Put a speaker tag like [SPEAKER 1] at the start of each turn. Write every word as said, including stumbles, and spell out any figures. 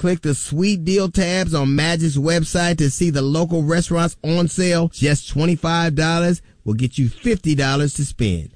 [SPEAKER 1] Click the sweet deal tabs on Magic's website to see the local restaurants on sale. Just twenty-five dollars will get you fifty dollars to spend.